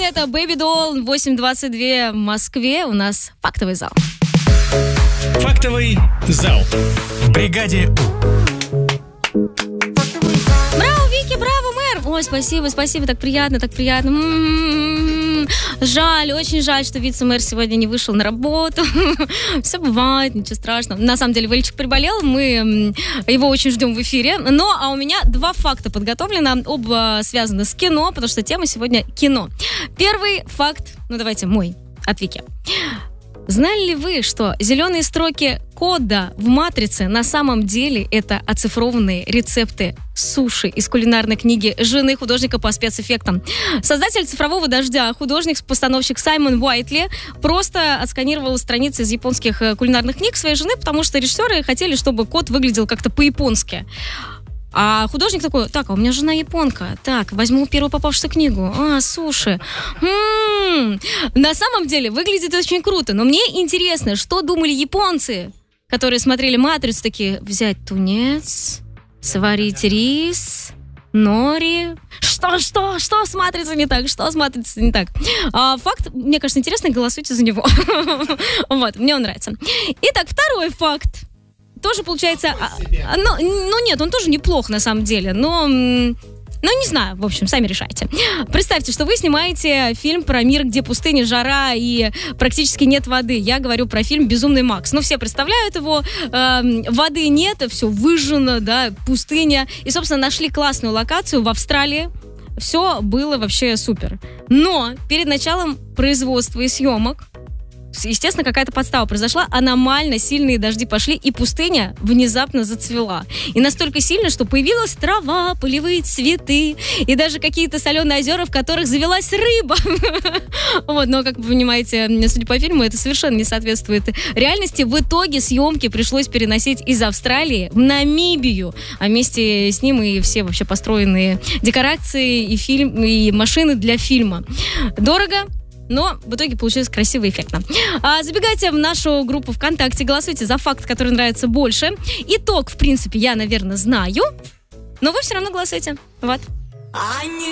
это Baby Doll, 8:22 в Москве. У нас фактовый зал. Фактовый зал. В бригаде Браво, Вики, браво, мэр! Ой, спасибо, так приятно, Жаль, очень жаль, что вице-мэр сегодня не вышел на работу. Все бывает, ничего страшного. На самом деле, Валечек приболел, мы его очень ждем в эфире. А у меня 2 факта подготовлено, оба связаны с кино, потому что тема сегодня кино. Первый факт, давайте мой, от Вики. Знали ли вы, что зеленые строки кода в «Матрице» на самом деле это оцифрованные рецепты суши из кулинарной книги жены художника по спецэффектам? Создатель «Цифрового дождя», художник-постановщик Саймон Уайтли, просто отсканировал страницы из японских кулинарных книг своей жены, потому что режиссеры хотели, чтобы код выглядел как-то по-японски. А художник такой: так, а у меня жена японка. Так, возьму первую попавшуюся книгу. Суши. На самом деле выглядит очень круто. Но мне интересно, что думали японцы, которые смотрели «Матрицу», такие: взять тунец, сварить рис, нори. Что с «Матрицей» не так? Что с «Матрицей» не так? Факт, мне кажется, интересный, голосуйте за него. Вот, мне он нравится. Итак, второй факт. Тоже получается... нет, он тоже неплох на самом деле, но не знаю, в общем, сами решайте. Представьте, что вы снимаете фильм про мир, где пустыня, жара и практически нет воды. Я говорю про фильм «Безумный Макс». Все представляют его, воды нет, все выжжено, да, пустыня. И, собственно, нашли классную локацию в Австралии. Все было вообще супер. Но перед началом производства и съемок, естественно, какая-то подстава произошла, аномально сильные дожди пошли, и пустыня внезапно зацвела. И настолько сильно, что появилась трава, полевые цветы, и даже какие-то соленые озера, в которых завелась рыба. Но, как вы понимаете, судя по фильму, это совершенно не соответствует реальности. В итоге съемки пришлось переносить из Австралии в Намибию, а вместе с ним и все вообще построенные декорации и машины для фильма. Дорого, но в итоге получилось красиво и эффектно. Забегайте в нашу группу ВКонтакте, голосуйте за факт, который нравится больше. Итог, в принципе, я, наверное, знаю, но вы все равно голосуйте. Вот.